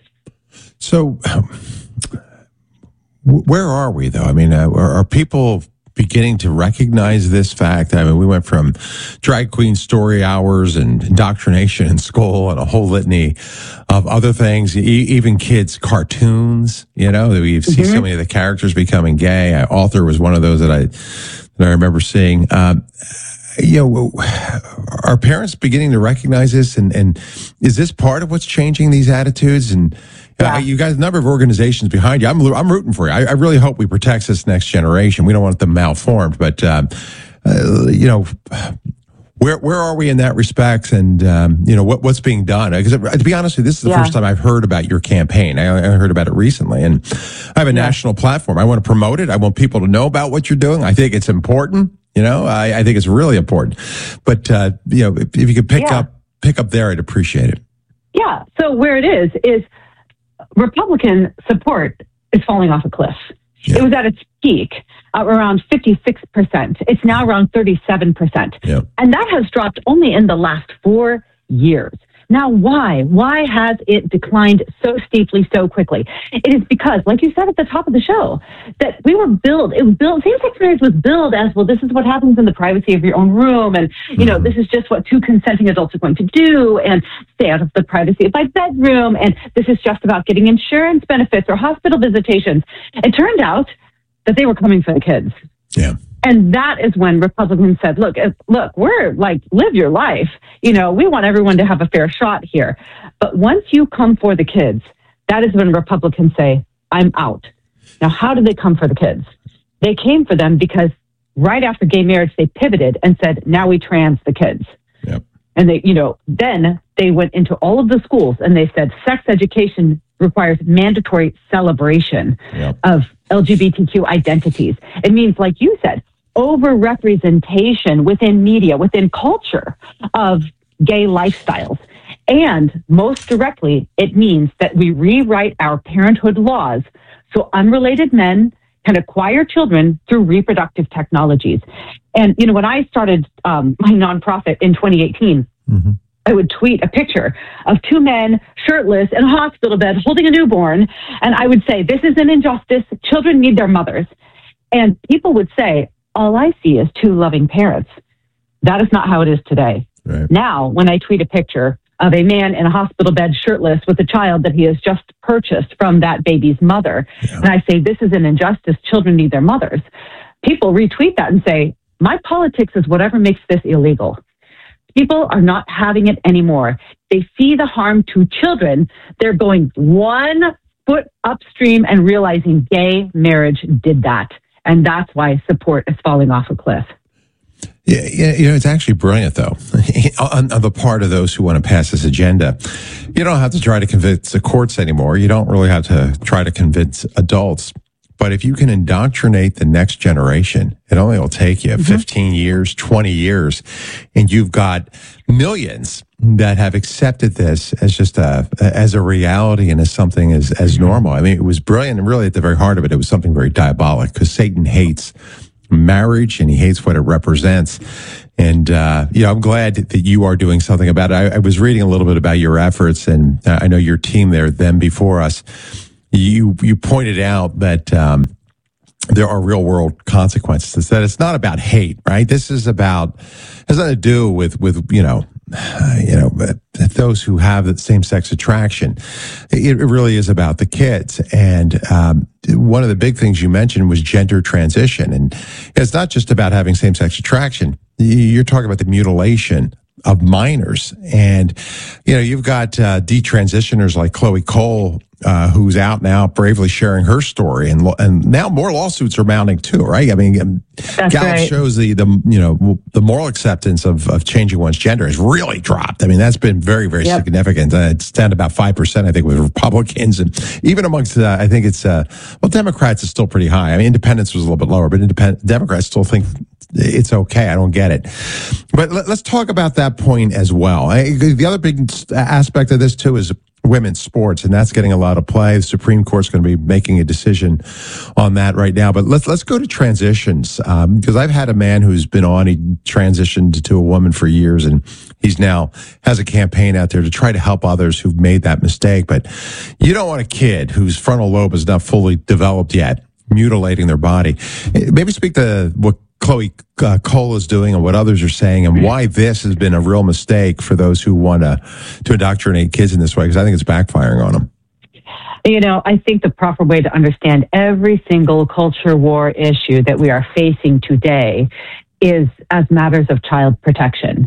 So um, where are we, though? I mean, uh, are, are people beginning to recognize this fact? I mean, we went from drag queen story hours and indoctrination in school and a whole litany of other things, e- even kids' cartoons, you know, we see mm-hmm. so many of the characters becoming gay. Uh, Author was one of those that I, that I remember seeing. Um, you know, are parents beginning to recognize this? And, and is this part of what's changing these attitudes? And yeah. uh, you guys, a number of organizations behind you. I'm, I'm rooting for you. I, I really hope we protect this next generation. We don't want them malformed, but, um, uh, you know, where, where are we in that respect? And, um, you know, what, what's being done? Because to be honest with you, this is the yeah. first time I've heard about your campaign. I, I heard about it recently, and I have a yeah. national platform. I want to promote it. I want people to know about what you're doing. I think it's important. You know, I, I think it's really important. But, uh, you know, if, if you could pick yeah. up, pick up there, I'd appreciate it. Yeah. So where it is, is Republican support is falling off a cliff. Yeah. It was at its peak uh, around fifty-six percent. It's now around thirty-seven percent. Yeah. And that has dropped only in the last four years. Now, why? Why has it declined so steeply, so quickly? It is because, like you said at the top of the show, that we were billed, it was billed, same-sex marriage was billed as, well, this is what happens in the privacy of your own room, and, you mm-hmm. know, this is just what two consenting adults are going to do, and stay out of the privacy of my bedroom, and this is just about getting insurance benefits or hospital visitations. It turned out that they were coming for the kids. Yeah. And that is when Republicans said, look, look, we're like, live your life. You know, we want everyone to have a fair shot here. But once you come for the kids, that is when Republicans say, I'm out. Now, how did they come for the kids? They came for them because right after gay marriage, they pivoted and said, now we trans the kids. Yep. And they, you know, then they went into all of the schools and they said, sex education requires mandatory celebration yep. of L G B T Q identities. It means, like you said, over-representation within media, within culture of gay lifestyles. And most directly, it means that we rewrite our parenthood laws so unrelated men can acquire children through reproductive technologies. And, you know, when I started um, my nonprofit in twenty eighteen, mm-hmm. I would tweet a picture of two men shirtless in a hospital bed holding a newborn. And I would say, this is an injustice. Children need their mothers. And people would say, all I see is two loving parents. That is not how it is today. Right. Now, when I tweet a picture of a man in a hospital bed shirtless with a child that he has just purchased from that baby's mother, yeah. and I say, this is an injustice, children need their mothers, people retweet that and say, my politics is whatever makes this illegal. People are not having it anymore. They see the harm to children. They're going one foot upstream and realizing gay marriage did that. And that's why support is falling off a cliff. Yeah, yeah, you know, it's actually brilliant, though, on, on the part of those who want to pass this agenda. You don't have to try to convince the courts anymore. You don't really have to try to convince adults. But if you can indoctrinate the next generation, it only will take you mm-hmm. fifteen years, twenty years, and you've got millions that have accepted this as just a, as a reality and as something as, as normal. I mean, it was brilliant, and really at the very heart of it, it was something very diabolic, because Satan hates marriage and he hates what it represents. And, uh, you know, I'm glad that you are doing something about it. I, I was reading a little bit about your efforts, and I know your team there, them before us. You, you pointed out that, um, there are real world consequences, that it's not about hate, right? This is about, has nothing to do with, with, you know, uh, you know, those who have the same sex attraction. It, it really is about the kids. And, um, one of the big things you mentioned was gender transition. And it's not just about having same sex attraction. You're talking about the mutilation of minors. And, you know, you've got, uh, detransitioners like Chloe Cole, uh, who's out now bravely sharing her story. And, and now more lawsuits are mounting too, right? I mean, That's Gallup right. shows the, the, you know, the moral acceptance of, of changing one's gender has really dropped. I mean, that's been very, very Yep. significant. Uh, it's down to about five percent, I think, with Republicans. And even amongst, uh, I think it's, uh, well, Democrats is still pretty high. I mean, independents was a little bit lower, but independent Democrats still think it's okay. I don't get it. But let, let's talk about that point as well. I, the other big aspect of this too is women's sports, and that's getting a lot of play. The Supreme Court's going to be making a decision on that right now. But let's let's go to transitions, um, because I've had a man who's been on. He transitioned to a woman for years, and he's now has a campaign out there to try to help others who've made that mistake. But you don't want a kid whose frontal lobe is not fully developed yet mutilating their body. Maybe speak to what Chloe uh, Cole is doing and what others are saying, and why this has been a real mistake for those who want to to indoctrinate kids in this way, because I think it's backfiring on them. You know, I think the proper way to understand every single culture war issue that we are facing today is as matters of child protection.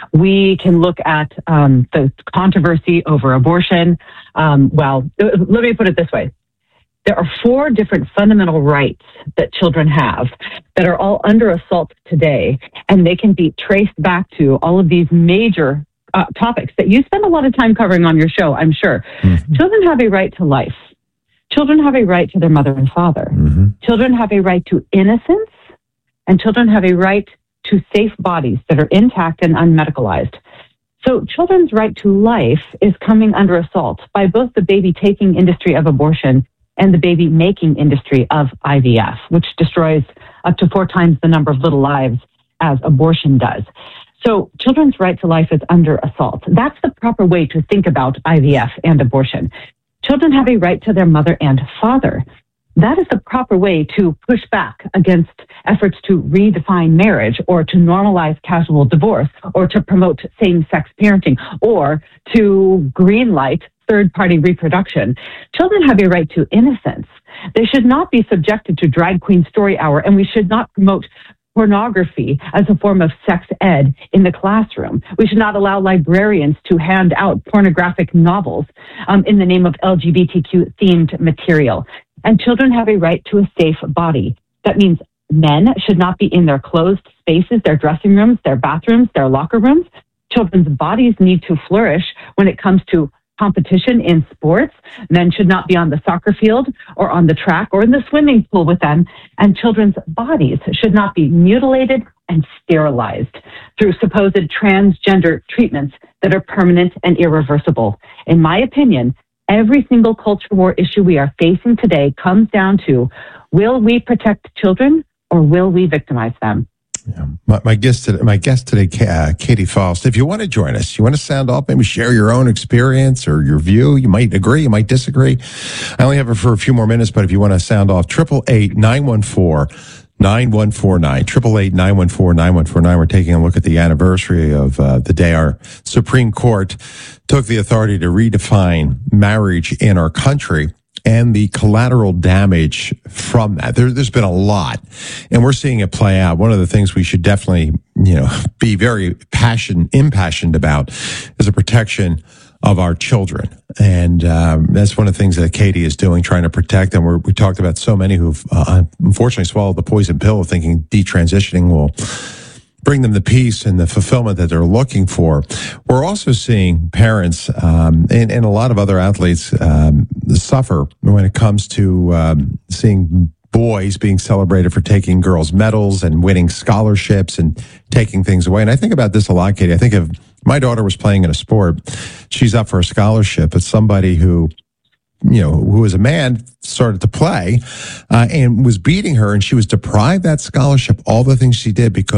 We can look at um, the controversy over abortion. Um, well, let me put it this way. There are four different fundamental rights that children have that are all under assault today, and they can be traced back to all of these major uh, topics that you spend a lot of time covering on your show, I'm sure. Mm-hmm. Children have a right to life. Children have a right to their mother and father. Mm-hmm. Children have a right to innocence, and children have a right to safe bodies that are intact and unmedicalized. So children's right to life is coming under assault by both the baby-taking industry of abortion and the baby-making industry of I V F, which destroys up to four times the number of little lives as abortion does. So children's right to life is under assault. That's the proper way to think about I V F and abortion. Children have a right to their mother and father. That is the proper way to push back against efforts to redefine marriage or to normalize casual divorce or to promote same-sex parenting or to greenlight third-party reproduction. Children have a right to innocence. They should not be subjected to drag queen story hour, and we should not promote pornography as a form of sex ed in the classroom. We should not allow librarians to hand out pornographic novels um, in the name of L G B T Q-themed material. And children have a right to a safe body. That means men should not be in their closed spaces, their dressing rooms, their bathrooms, their locker rooms. Children's bodies need to flourish when it comes to competition in sports. Men should not be on the soccer field or on the track or in the swimming pool with them. And children's bodies should not be mutilated and sterilized through supposed transgender treatments that are permanent and irreversible. In my opinion, every single culture war issue we are facing today comes down to, will we protect children or will we victimize them? Yeah. My, my guest today, my guest today, uh, Katie Faust. If you want to join us, you want to sound off, maybe share your own experience or your view. You might agree, you might disagree. I only have her for a few more minutes, but if you want to sound off, triple eight nine one four nine one four nine, triple eight nine one four nine one four nine. We're taking a look at the anniversary of uh, the day our Supreme Court took the authority to redefine marriage in our country and the collateral damage from that. There, there's been a lot, and we're seeing it play out. One of the things we should definitely, you know, be very passion, impassioned about is the protection of our children. And um, that's one of the things that Katie is doing, trying to protect them. We're, we talked about so many who've uh, unfortunately swallowed the poison pill thinking detransitioning will bring them the peace and the fulfillment that they're looking for. We're also seeing parents um, and, and a lot of other athletes um, suffer when it comes to um, seeing boys being celebrated for taking girls' medals and winning scholarships and taking things away. And I think about this a lot, Katie. I think if my daughter was playing in a sport, she's up for a scholarship, but somebody who you know, who was a man, started to play uh, and was beating her, and she was deprived that scholarship, all the things she did because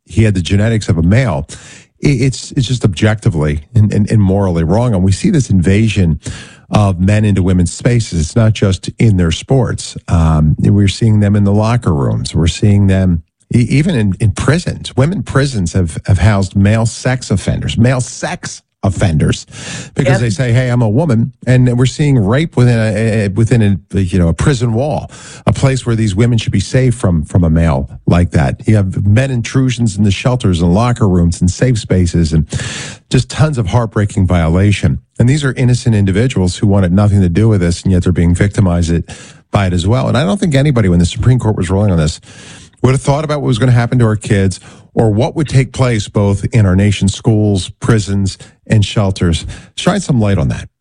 he had the genetics of a male, it's it's just objectively and, and, and morally wrong. And we see this invasion of men into women's spaces. It's not just in their sports. Um, we're seeing them in the locker rooms. We're seeing them even in, in prisons. Women prisons have, have housed male sex offenders, male sex offenders, because yep. they say, "Hey, I'm a woman," and we're seeing rape within a, a within a you know a prison wall, a place where these women should be safe from from a male like that. You have men intrusions in the shelters and locker rooms and safe spaces, and just tons of heartbreaking violation. And these are innocent individuals who wanted nothing to do with this, and yet they're being victimized it, by it as well. And I don't think anybody, when the Supreme Court was ruling on this, would have thought about what was going to happen to our kids or what would take place both in our nation's schools, prisons, and shelters. Shine some light on that.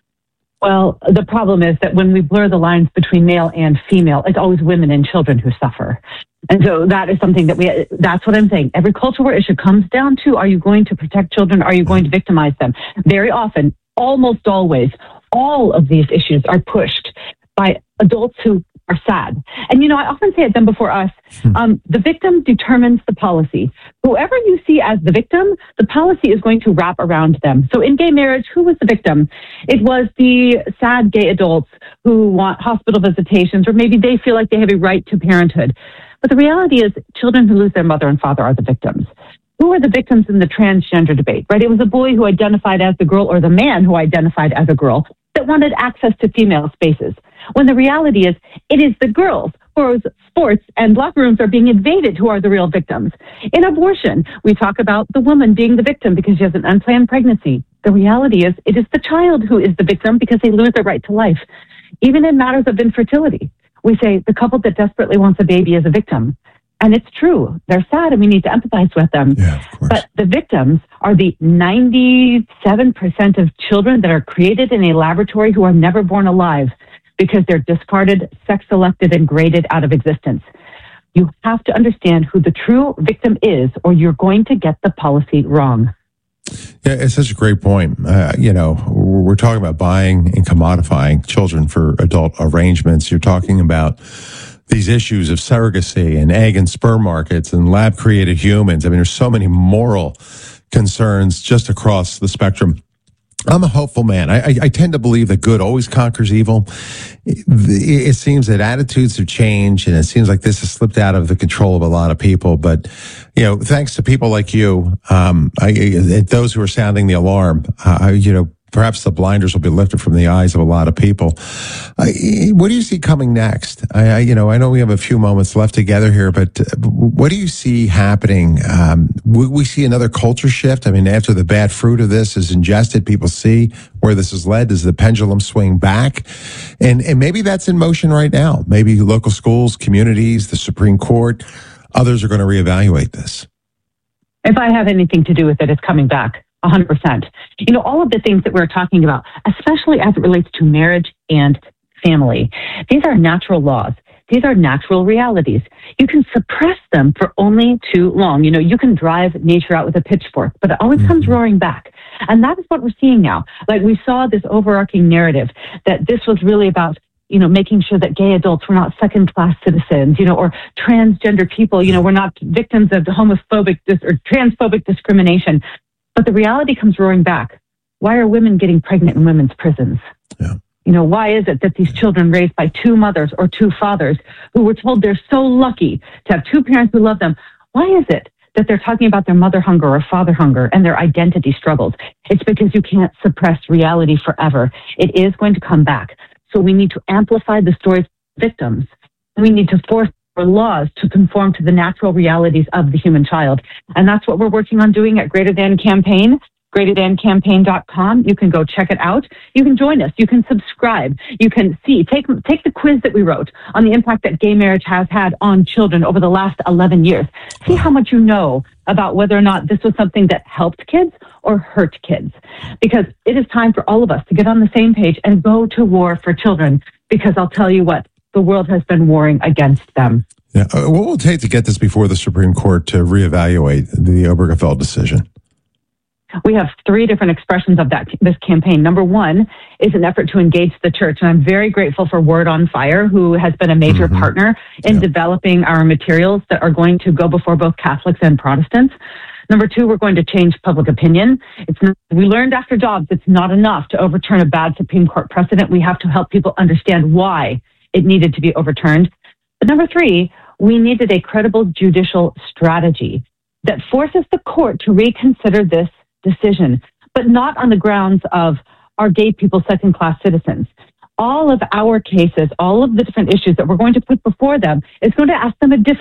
Well, the problem is that when we blur the lines between male and female, it's always women and children who suffer. And so that is something that we, that's what I'm saying. Every cultural war issue comes down to, are you going to protect children? Are you going to victimize them? Very often, almost always, all of these issues are pushed by adults who are sad. And, you know, I often say it them before us, um, the victim determines the policy. Whoever you see as the victim, the policy is going to wrap around them. So in gay marriage, who was the victim? It was the sad gay adults who want hospital visitations, or maybe they feel like they have a right to parenthood. But the reality is children who lose their mother and father are the victims. Who are the victims in the transgender debate, right? It was a boy who identified as the girl or the man who identified as a girl that wanted access to female spaces. When the reality is, it is the girls whose sports and locker rooms are being invaded who are the real victims. In abortion, we talk about the woman being the victim because she has an unplanned pregnancy. The reality is, it is the child who is the victim because they lose their right to life. Even in matters of infertility, we say the couple that desperately wants a baby is a victim. And it's true. They're sad and we need to empathize with them. Yeah, of course. But the victims are the ninety-seven percent of children that are created in a laboratory who are never born alive because they're discarded, sex-selected, and graded out of existence. You have to understand who the true victim is, or you're going to get the policy wrong. Yeah, it's such a great point. Uh, you know, we're talking about buying and commodifying children for adult arrangements. You're talking about these issues of surrogacy and egg and sperm markets and lab-created humans. I mean, there's so many moral concerns just across the spectrum. I'm a hopeful man. I, I, I tend to believe that good always conquers evil. It, it seems that attitudes have changed, and it seems like this has slipped out of the control of a lot of people. But, you know, thanks to people like you, um, I, I, those who are sounding the alarm, uh, you know, perhaps the blinders will be lifted from the eyes of a lot of people. I, what do you see coming next? I, I, you know, I know we have a few moments left together here, but uh, what do you see happening? Um, will we see another culture shift? I mean, after the bad fruit of this is ingested, people see where this has led. Does the pendulum swing back? And, and maybe that's in motion right now. Maybe local schools, communities, the Supreme Court, others are going to reevaluate this. If I have anything to do with it, it's coming back. one hundred percent. You know, all of the things that we're talking about, especially as it relates to marriage and family, these are natural laws. These are natural realities. You can suppress them for only too long. You know, you can drive nature out with a pitchfork, but it always comes roaring back. And that is what we're seeing now. Like, we saw this overarching narrative that this was really about, you know, making sure that gay adults were not second-class citizens, you know, or transgender people, you know, were not victims of homophobic dis- or transphobic discrimination. But the reality comes roaring back. Why are women getting pregnant in women's prisons? Yeah. You know, why is it that these children raised by two mothers or two fathers who were told they're so lucky to have two parents who love them, why is it that they're talking about their mother hunger or father hunger and their identity struggles? It's because you can't suppress reality forever. It is going to come back. So we need to amplify the stories of victims. We need to force our laws to conform to the natural realities of the human child. And that's what we're working on doing at Greater Than Campaign, greater than campaign dot com. You can go check it out. You can join us. You can subscribe. You can see, take, take the quiz that we wrote on the impact that gay marriage has had on children over the last eleven years. See how much you know about whether or not this was something that helped kids or hurt kids. Because it is time for all of us to get on the same page and go to war for children. Because I'll tell you what, the world has been warring against them. Yeah. What will it take to get this before the Supreme Court to reevaluate the Obergefell decision? We have three different expressions of that this campaign. Number one is an effort to engage the church, and I'm very grateful for Word on Fire, who has been a major Mhm. partner in Yeah. developing our materials that are going to go before both Catholics and Protestants. Number two, we're going to change public opinion. It's not, we learned after Dobbs it's not enough to overturn a bad Supreme Court precedent. We have to help people understand why it needed to be overturned. But number three, we needed a credible judicial strategy that forces the court to reconsider this decision, but not on the grounds of are gay people second-class citizens. All of our cases, all of the different issues that we're going to put before them is going to ask them a different